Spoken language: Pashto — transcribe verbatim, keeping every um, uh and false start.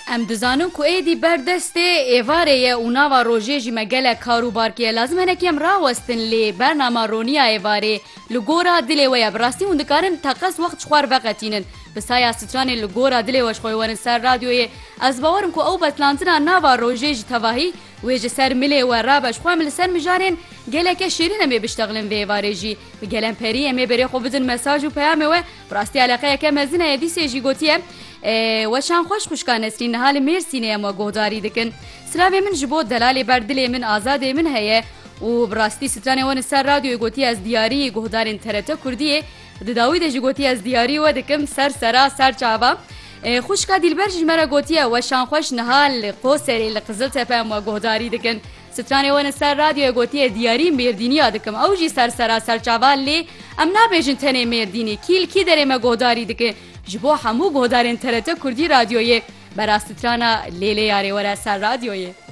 ام دزانم کو ایدی بردست ایواره و ناوا روژه جی مگل کاروبارکیه لازم هنه کم راوستن لی برنامه رونیا ایواره لگورا دلی ویا براستی هندکارن تاقص وقت خوار وقتینن بسایا ستران لگورا دلی وش خویوان سر رادیوی از باورم کو او بطلانتنا ناوا روژه جی تواهی ویج سر ملی و رابش خوام لسر مجارن گلک شیرین امی بشتغلن وی ایواره جی بگلن پری امی بری خو بدن مساج و پیام و براستی علاقه که مزنه یدیسی جی گوتیه وشان خوش خوشکان نسرین حال مرسینه اما گهداری دکن سلاوی من جبو دلالی بردلی من آزاده من هیه و براستی سترانه وان سر رادیو گوتی از دیاری گهدارین ترته کردیه داوی ده گوتی از دیاری و دکم سر سرا سر چاوا خوشکا دیلبر جمره گوتیه وشان خوش نهال قوسری لقزل تپه اما گهداری دکن سترانه وان سر رادیو گوتی دیاری مردینی دکم اوجی سر سرا سر چاوا لی ام نابیجن تنه مردینی کیل کی داره ما گهداری دکن جبو همو گهدارین ترته کردی رادیویه براسترانا لیله یاری وره سر رادیویه